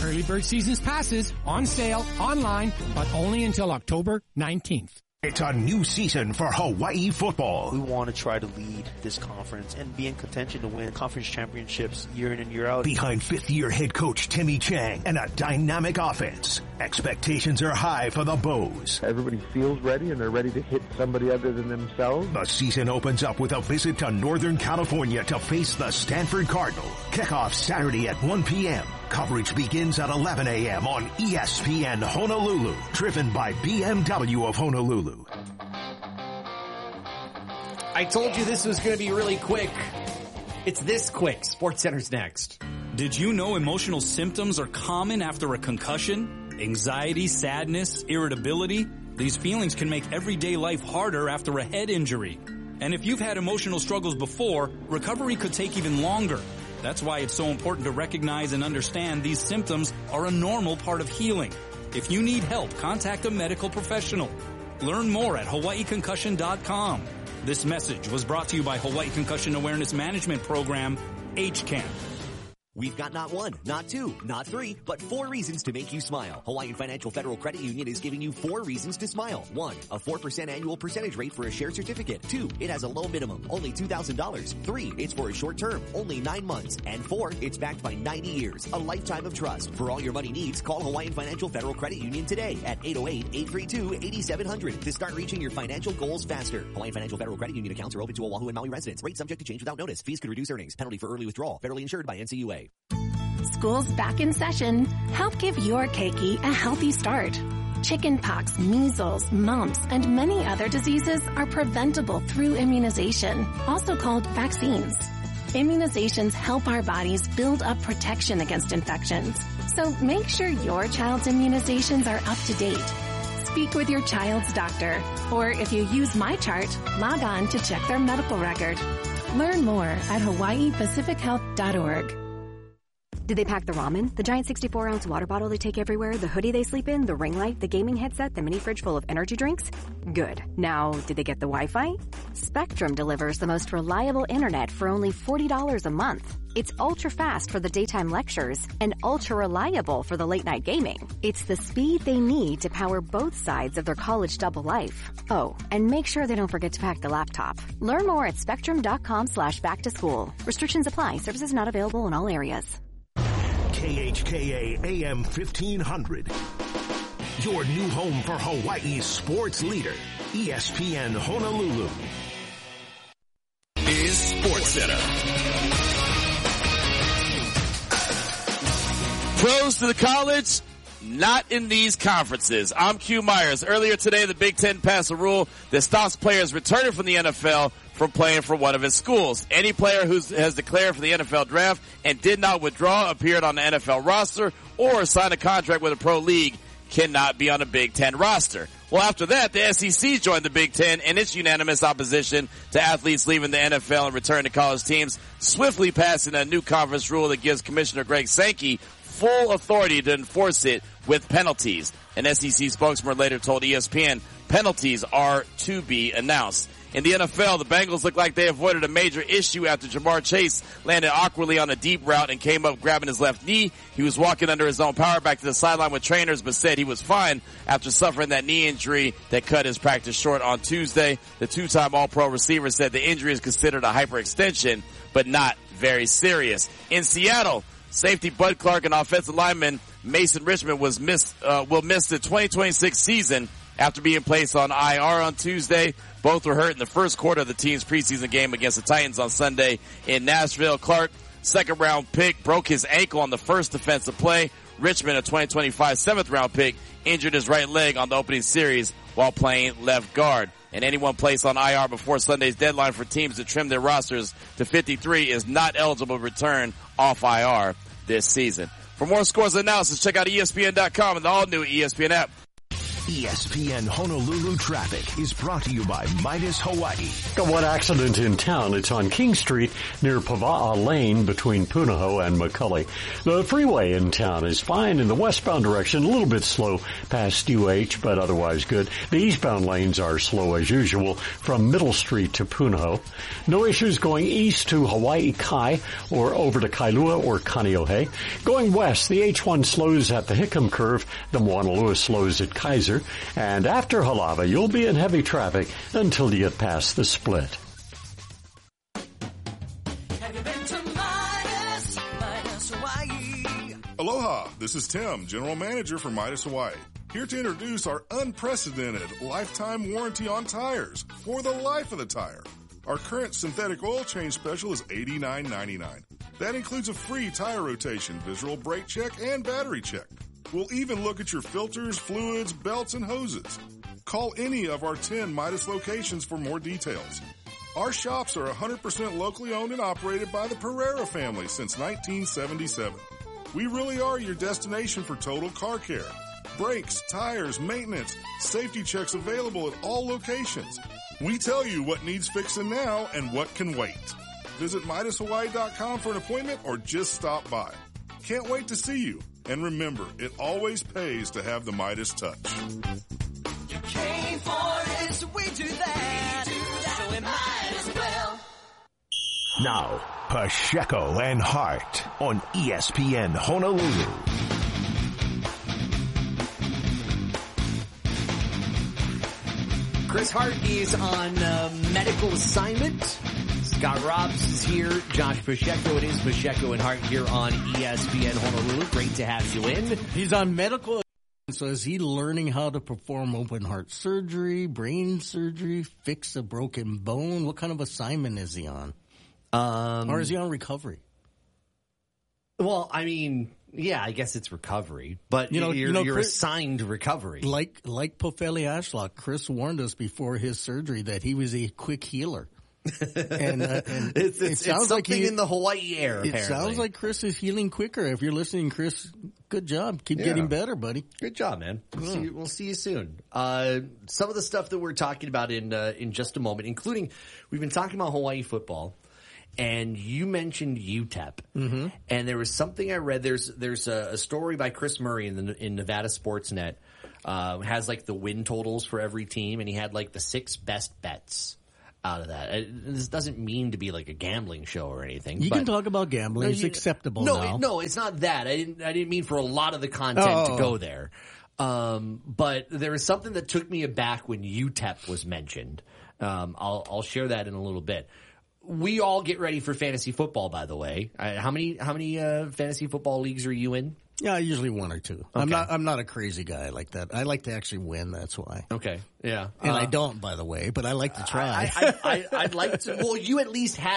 Early bird season's passes on sale online, but only until October 19th. It's a new season for Hawaii football. We want to try to lead this conference and be in contention to win conference championships year in and year out. Behind fifth-year head coach Timmy Chang and a dynamic offense, expectations are high for the Bows. Everybody feels ready and they're ready to hit somebody other than themselves. The season opens up with a visit to Northern California to face the Stanford Cardinal. Kickoff Saturday at 1 p.m. Coverage begins at 11 a.m. on ESPN Honolulu, driven by BMW of Honolulu. I told you this was going to be really quick. It's this quick. SportsCenter's next. Did you know emotional symptoms are common after a concussion? Anxiety, sadness, irritability? These feelings can make everyday life harder after a head injury. And if you've had emotional struggles before, recovery could take even longer. That's why it's so important to recognize and understand these symptoms are a normal part of healing. If you need help, contact a medical professional. Learn more at hawaiiconcussion.com. This message was brought to you by Hawaii Concussion Awareness Management Program, HCAM. We've got not one, not two, not three, but 4 reasons to make you smile. Hawaiian Financial Federal Credit Union is giving you 4 reasons to smile. 1, a 4% annual percentage rate for a share certificate. 2, it has a low minimum, only $2,000. 3, it's for a short term, only 9 months. And 4, it's backed by 90 years, a lifetime of trust. For all your money needs, call Hawaiian Financial Federal Credit Union today at 808-832-8700 to start reaching your financial goals faster. Hawaiian Financial Federal Credit Union accounts are open to Oahu and Maui residents. Rate subject to change without notice. Fees could reduce earnings. Penalty for early withdrawal. Federally insured by NCUA. School's back in session. Help give your keiki a healthy start. Chickenpox, measles, mumps, and many other diseases are preventable through immunization, also called vaccines. Immunizations help our bodies build up protection against infections. So make sure your child's immunizations are up to date. Speak with your child's doctor, or if you use MyChart, log on to check their medical record. Learn more at hawaiipacifichealth.org. Did they pack the ramen, the giant 64-ounce water bottle they take everywhere, the hoodie they sleep in, the ring light, the gaming headset, the mini fridge full of energy drinks? Good. Now, did they get the Wi-Fi? Spectrum delivers the most reliable internet for only $40 a month. It's ultra-fast for the daytime lectures and ultra-reliable for the late-night gaming. It's the speed they need to power both sides of their college double life. Oh, and make sure they don't forget to pack the laptop. Learn more at spectrum.com/back-to-school. Restrictions apply. Services not available in all areas. KHKA AM 1500. Your new home for Hawaii's sports leader, ESPN Honolulu. Is SportsCenter. Pros to the college, not in these conferences. I'm Q Myers. Earlier today, the Big Ten passed a rule that stops players returning from the NFL from playing for one of its schools. Any player who has declared for the NFL draft and did not withdraw, appeared on the NFL roster, or signed a contract with a pro league cannot be on a Big Ten roster. Well, after that, the SEC joined the Big Ten in its unanimous opposition to athletes leaving the NFL and returning to college teams, swiftly passing a new conference rule that gives Commissioner Greg Sankey full authority to enforce it with penalties. An SEC spokesman later told ESPN penalties are to be announced. In the NFL, the Bengals look like they avoided a major issue after Jamar Chase landed awkwardly on a deep route and came up grabbing his left knee. He was walking under his own power back to the sideline with trainers, but said he was fine after suffering that knee injury that cut his practice short on Tuesday. The two-time All-Pro receiver said the injury is considered a hyperextension, but not very serious. In Seattle, safety Bud Clark and offensive lineman Mason Richmond will miss the 2026 season after being placed on IR on Tuesday. Both were hurt in the first quarter of the team's preseason game against the Titans on Sunday in Nashville. Clark, second-round pick, broke his ankle on the first defensive play. Richmond, a 2025 seventh-round pick, injured his right leg on the opening series while playing left guard. And anyone placed on IR before Sunday's deadline for teams to trim their rosters to 53 is not eligible to return off IR this season. For more scores and analysis, check out ESPN.com and the all-new ESPN app. ESPN Honolulu traffic is brought to you by Midas Hawaii. Got one accident in town. It's on King Street near Pava'a Lane between Punahou and McCully. The freeway in town is fine in the westbound direction, a little bit slow past UH, but otherwise good. The eastbound lanes are slow as usual from Middle Street to Punahou. No issues going east to Hawaii Kai or over to Kailua or Kaneohe. Going west, the H1 slows at the Hickam Curve. The Moanalua slows at Kaiser. And after Halava, you'll be in heavy traffic until you get past the split. Aloha, this is Tim, General Manager for Midas Hawaii. Here to introduce our unprecedented lifetime warranty on tires for the life of the tire. Our current synthetic oil change special is $89.99. That includes a free tire rotation, visual brake check, and battery check. We'll even look at your filters, fluids, belts, and hoses. Call any of our 10 Midas locations for more details. Our shops are 100% locally owned and operated by the Pereira family since 1977. We really are your destination for total car care. Brakes, tires, maintenance, safety checks available at all locations. We tell you what needs fixing now and what can wait. Visit MidasHawaii.com for an appointment or just stop by. Can't wait to see you. And remember, it always pays to have the Midas touch. You came for it, so we do that. So we might as well. Now, Pacheco and Hart on ESPN Honolulu. Chris Hart is on medical assignment. Scott Robbs is here. Josh Pacheco. It is Pacheco and Hart here on ESPN Honolulu. Great to have you in. He's on medical. So is he learning how to perform open heart surgery, brain surgery, fix a broken bone? What kind of assignment is he on? Or is he on recovery? Well, I mean, yeah, I guess it's recovery, but you're assigned recovery. Like Pofele Ashlock, Chris warned us before his surgery that he was a quick healer. and it sounds something like in the Hawaii air. It sounds like Chris is healing quicker. If you're listening, Chris, good job. Keep getting better, buddy. Good job, man. We'll see you soon. Some of the stuff that we're talking about in just a moment, including we've been talking about Hawaii football. And you mentioned UTEP, and there was something I read. There's a story by Chris Murray in Nevada Sportsnet. Has like the win totals for every team, and he had like the 6 best bets out of that. This doesn't mean to be like a gambling show or anything. You can talk about gambling; it's acceptable now. No, it's not that. I didn't mean for a lot of the content to go there. But there was something that took me aback when UTEP was mentioned. I'll share that in a little bit. We all get ready for fantasy football, by the way. How many fantasy football leagues are you in? Yeah, usually 1 or 2. Okay. I'm not a crazy guy like that. I like to actually win. That's why. Okay. Yeah. And I don't, by the way, but I like to try. I'd like to. Well, you at least have